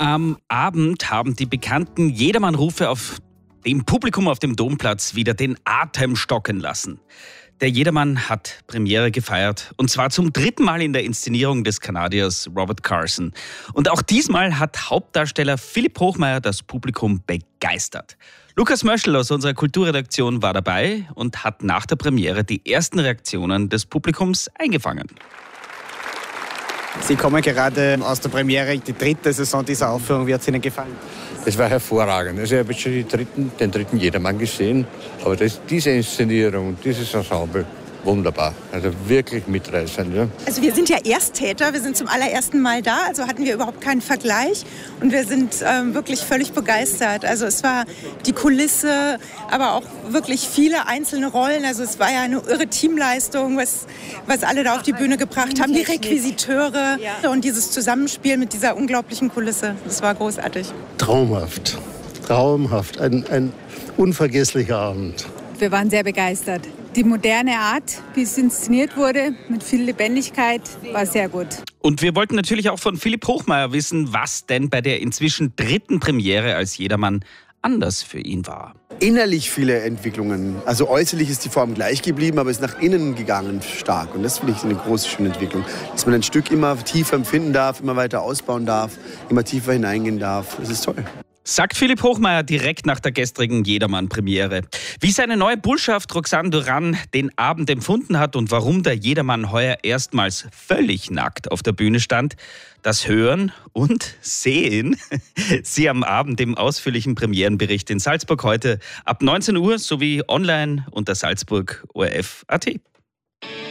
Am Abend haben die bekannten Jedermann-Rufe auf dem Publikum auf dem Domplatz wieder den Atem stocken lassen. Der Jedermann hat Premiere gefeiert, und zwar zum 3. Mal in der Inszenierung des Kanadiers Robert Carson. Und auch diesmal hat Hauptdarsteller Philipp Hochmeier das Publikum begeistert. Lukas Möschel aus unserer Kulturredaktion war dabei und hat nach der Premiere die ersten Reaktionen des Publikums eingefangen. Sie kommen gerade aus der Premiere, die 3. Saison dieser Aufführung. Wie hat es Ihnen gefallen? Es war hervorragend. Also ich habe jetzt schon den dritten Jedermann gesehen. Aber diese Inszenierung, dieses Ensemble, wunderbar. Also wirklich mitreißend. Ja. Also wir sind ja Ersttäter, wir sind zum allerersten Mal da, also hatten wir überhaupt keinen Vergleich. Und wir sind wirklich völlig begeistert. Also es war die Kulisse, aber auch wirklich viele einzelne Rollen. Also es war ja eine irre Teamleistung, was alle da auf die Bühne gebracht haben. Die Requisiteure und dieses Zusammenspiel mit dieser unglaublichen Kulisse. Das war großartig. Traumhaft. Traumhaft. Ein unvergesslicher Abend. Wir waren sehr begeistert. Die moderne Art, wie es inszeniert wurde, mit viel Lebendigkeit, war sehr gut. Und wir wollten natürlich auch von Philipp Hochmeier wissen, was denn bei der inzwischen 3. Premiere als Jedermann anders für ihn war. Innerlich viele Entwicklungen. Also äußerlich ist die Form gleich geblieben, aber ist nach innen gegangen stark. Und das finde ich eine große, schöne Entwicklung. Dass man ein Stück immer tiefer empfinden darf, immer weiter ausbauen darf, immer tiefer hineingehen darf. Das ist toll. Sagt Philipp Hochmeier direkt nach der gestrigen Jedermann-Premiere. Wie seine neue Bullschaft Roxane Duran den Abend empfunden hat und warum der Jedermann heuer erstmals völlig nackt auf der Bühne stand, das hören und sehen Sie am Abend im ausführlichen Premierenbericht in Salzburg heute ab 19 Uhr sowie online unter salzburg.orf.at.